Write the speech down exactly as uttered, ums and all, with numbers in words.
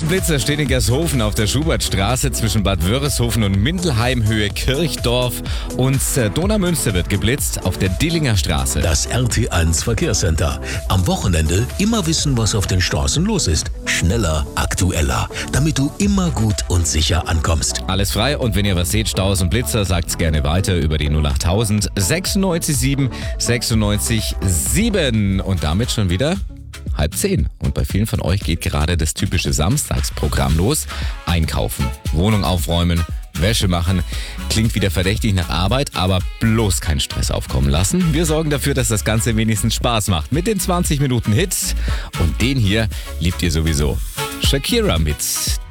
ersten Blitzer stehen in Gershofen auf der Schubertstraße zwischen Bad Wörishofen und Mindelheim, Höhe Kirchdorf. Und äh, Donaumünster wird geblitzt auf der Dillinger Straße. Das R T eins Verkehrscenter. Am Wochenende immer wissen, was auf den Straßen los ist. Schneller, aktueller, damit du immer gut und sicher ankommst. Alles frei, und wenn ihr was seht, Staus und Blitzer, sagt's gerne weiter über die null acht tausend sechsundneunzig sieben sechsundneunzig sieben. Und damit schon wieder halb zehn. Und bei vielen von euch geht gerade das typische Samstagsprogramm los. Einkaufen, Wohnung aufräumen, Wäsche machen. Klingt wieder verdächtig nach Arbeit, aber bloß keinen Stress aufkommen lassen. Wir sorgen dafür, dass das Ganze wenigstens Spaß macht mit den zwanzig Minuten Hits. Und den hier liebt ihr sowieso. Shakira mit